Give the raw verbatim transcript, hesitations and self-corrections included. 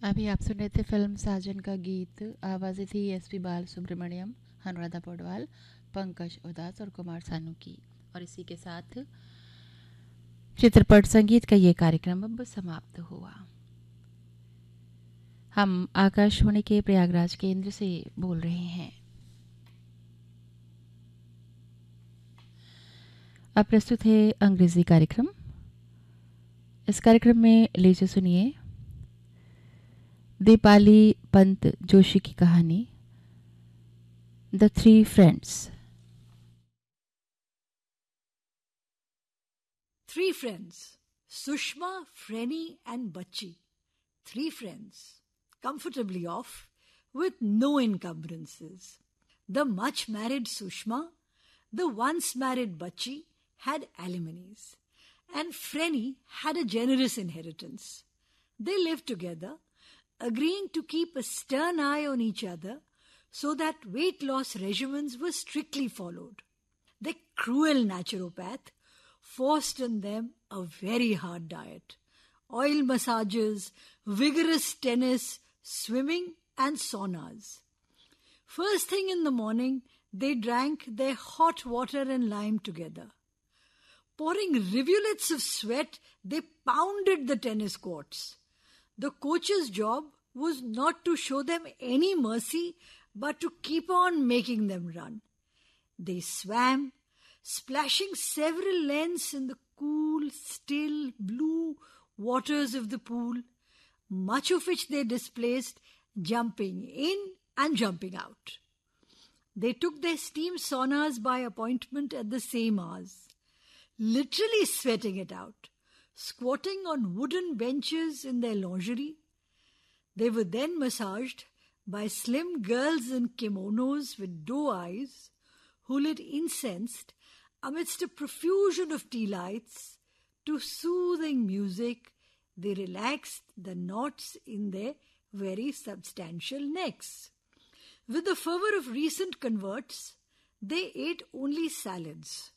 अभी आप सुन रहे थे फिल्म साजन का गीत। आवाज़ें थी एस पी बाल सुब्रमण्यम, अनुराधा पौडवाल, पंकज उदास और कुमार सानू की। और इसी के साथ चित्रपट संगीत का ये कार्यक्रम अब समाप्त हुआ। हम आकाशवाणी के प्रयागराज केंद्र से बोल रहे हैं। अब प्रस्तुत है अंग्रेजी कार्यक्रम। इस कार्यक्रम में लीजिए सुनिए दीपाली पंत जोशी की कहानी the three friends. Three friends, Sushma, Frenny and Bachchi. Three friends, comfortably off, with no encumbrances. The much-married Sushma, the once-married Bachchi had alimonies, and Frenny had a generous inheritance. They lived together, agreeing to keep a stern eye on each other so that weight loss regimens were strictly followed. The cruel naturopath forced on them a very hard diet. Oil massages, vigorous tennis, swimming and saunas. First thing in the morning, they drank their hot water and lime together. Pouring rivulets of sweat, they pounded the tennis courts. The coach's job was not to show them any mercy, but to keep on making them run. They swam, splashing several lengths in the cool, still, blue waters of the pool, much of which they displaced jumping in and jumping out. They took their steam saunas by appointment at the same hours, literally sweating it out, squatting on wooden benches in their lingerie. They were then massaged by slim girls in kimonos with doe eyes, who lit incense amidst a profusion of tea lights. To soothing music, they relaxed the knots in their very substantial necks. With the fervour of recent converts, they ate only salads.